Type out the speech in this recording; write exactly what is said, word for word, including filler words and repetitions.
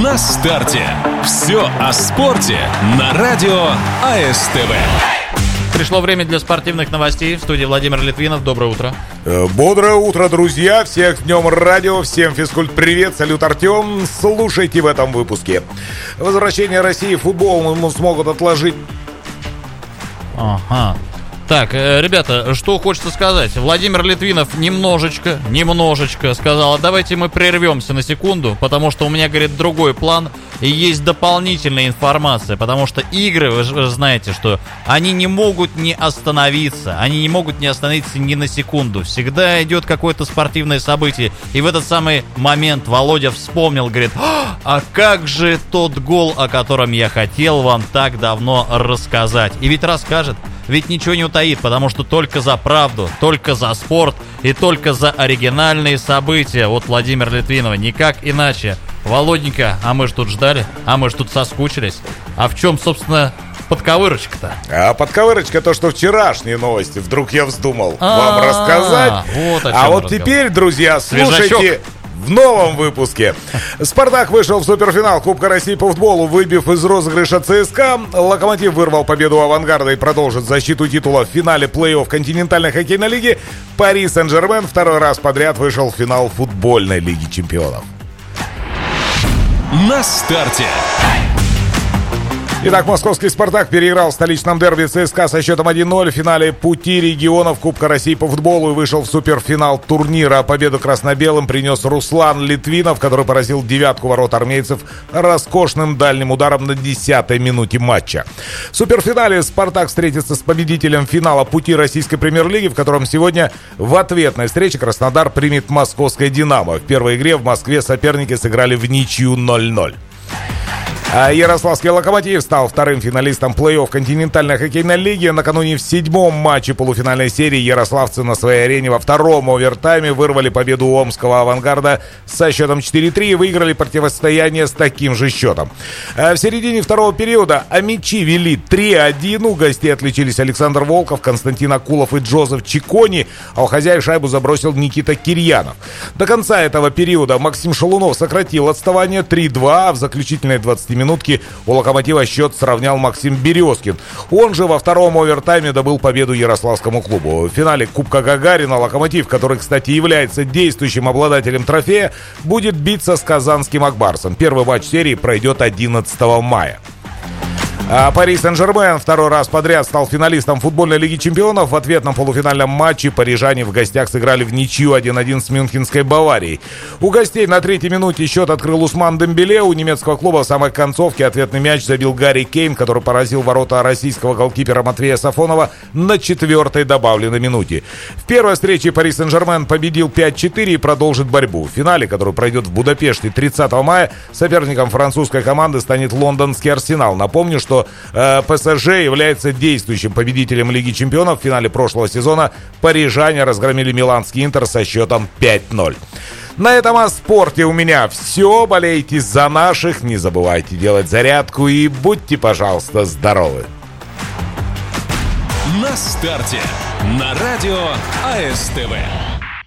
На старте. Все о спорте на радио АСТВ. Пришло время для спортивных новостей. В студии Владимир Литвинов. Доброе утро. Бодрое утро, друзья. Всех с днем радио. Всем физкульт-привет. Салют, Артем. Слушайте в этом выпуске. Возвращение России в футбол мы смогут отложить. Ага. Так, ребята, что хочется сказать. Владимир Литвинов немножечко, немножечко сказал: а давайте мы прервемся на секунду, потому что у меня, говорит, другой план и есть дополнительная информация, потому что игры, вы же знаете, что они не могут не остановиться, они не могут не остановиться ни на секунду. Всегда идет какое-то спортивное событие, и в этот самый момент Володя вспомнил, говорит: а как же тот гол, о котором я хотел вам так давно рассказать. И ведь расскажет. Ведь ничего не утаит, потому что только за правду, только за спорт и только за оригинальные события. Вот Владимир Литвинова, никак иначе. Володенька, а мы ж тут ждали, а мы ж тут соскучились. А в чем, собственно, подковырочка-то? А подковырочка то, что вчерашние новости вдруг я вздумал вам рассказать. А вот теперь, друзья, слушайте... В новом выпуске. «Спартак» вышел в суперфинал Кубка России по футболу, выбив из розыгрыша ЦСКА. «Локомотив» вырвал победу «Авангарда» и продолжит защиту титула в финале плей-офф континентальной хоккейной лиги. «Пари Сен-Жермен» второй раз подряд вышел в финал футбольной лиги чемпионов. На старте. Итак, московский «Спартак» переиграл в столичном дерби ЦСКА со счетом один ноль в финале пути регионов Кубка России по футболу и вышел в суперфинал турнира. Победу красно-белым принес Руслан Литвинов, который поразил девятку ворот армейцев роскошным дальним ударом на десятой минуте матча. В суперфинале «Спартак» встретится с победителем финала пути российской премьер-лиги, в котором сегодня в ответной встрече Краснодар примет московское «Динамо». В первой игре в Москве соперники сыграли в ничью ноль ноль. А ярославский «Локомотив» стал вторым финалистом плей-офф континентальной хоккейной лиги. Накануне в седьмом матче полуфинальной серии ярославцы на своей арене во втором овертайме вырвали победу у омского «Авангарда» со счетом четыре три и выиграли противостояние с таким же счетом. А в середине второго периода амичи вели три один. У гостей отличились Александр Волков, Константин Акулов и Джозеф Чикони, а у хозяев шайбу забросил Никита Кирьянов. До конца этого периода Максим Шалунов сократил отставание три два, а в заключительной двадцати минутки у «Локомотива» счет сравнял Максим Березкин. Он же во втором овертайме добыл победу ярославскому клубу. В финале Кубка Гагарина «Локомотив», который, кстати, является действующим обладателем трофея, будет биться с казанским «Акбарсом». Первый матч серии пройдет одиннадцатого мая. А Пари Сен-Жермен второй раз подряд стал финалистом футбольной лиги чемпионов. В ответном полуфинальном матче парижане в гостях сыграли в ничью один один с мюнхенской «Баварией». У гостей на третьей минуте счет открыл Усман Дембеле. У немецкого клуба в самой концовке ответный мяч забил Гарри Кейн, который поразил ворота российского голкипера Матвея Сафонова на четвертой добавленной минуте. В первой встрече Пари Сен-Жермен победил пять четыре и продолжит борьбу. В финале, который пройдет в Будапеште тридцатого мая, соперником французской команды станет лондонский «Арсенал». Напомню, что э, ПСЖ является действующим победителем Лиги чемпионов. В финале прошлого сезона парижане разгромили миланский «Интер» со счетом пять ноль. На этом о спорте у меня все. Болейте за наших, не забывайте делать зарядку и будьте, пожалуйста, здоровы. На старте. На радио АСТВ.